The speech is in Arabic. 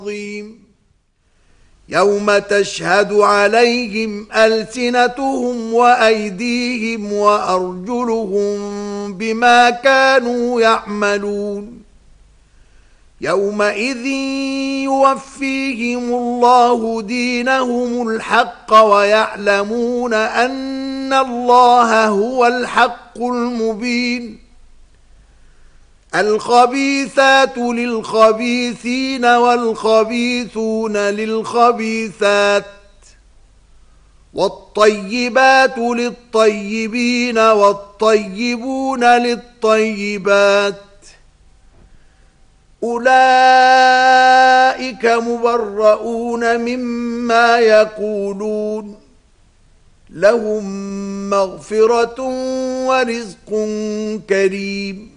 عظيم يوم تشهد عليهم ألسنتهم وأيديهم وأرجلهم بما كانوا يعملون يومئذ يوفيهم الله دينهم الحق ويعلمون أن الله هو الحق المبين الخبيثات للخبيثين والخبيثون للخبيثات والطيبات للطيبين والطيبون للطيبات أولئك مبرؤون مما يقولون لهم مغفرة ورزق كريم